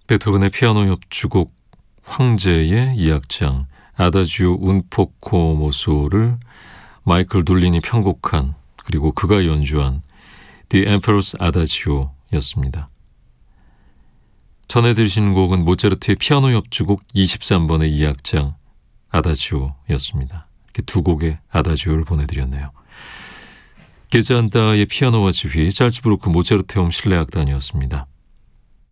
베토벤의 피아노 협주곡 황제의 2악장 아다지오 운포코 모소를 마이클 둘린이 편곡한 그리고 그가 연주한 The Emperor's Adagio였습니다. 전해 들으신 곡은 모차르트의 피아노 협주곡 23번의 2악장 아다지오였습니다. 이렇게 두 곡의 아다지오를 보내드렸네요. 게잔다의 피아노와 지휘, 잘츠부르크 모차르테움 실내악단이었습니다.